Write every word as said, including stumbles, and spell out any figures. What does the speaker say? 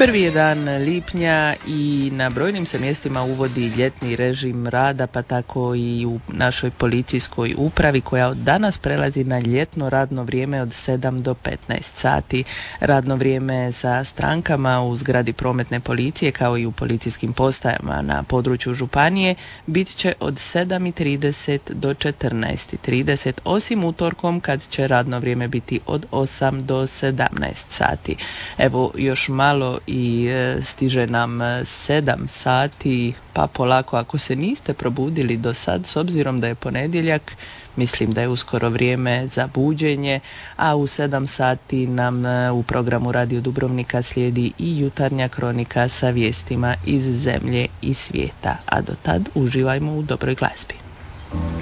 Prvi je dan lipnja i na brojnim se mjestima uvodi ljetni režim rada, pa tako i u našoj policijskoj upravi koja od danas prelazi na ljetno radno vrijeme od sedam do petnaest sati. Radno vrijeme za strankama u zgradi prometne policije kao i u policijskim postajama na području županije bit će od sedam i trideset do četrnaest i trideset, osim utorkom kad će radno vrijeme biti od osam do sedamnaest sati. Evo još malo i e, stiže nam sedam sati, pa polako ako se niste probudili do sad, s obzirom da je ponedjeljak, mislim da je uskoro vrijeme za buđenje, a u sedam sati nam e, u programu Radio Dubrovnika slijedi i jutarnja kronika sa vijestima iz zemlje i svijeta, a do tad uživajmo u dobroj glazbi.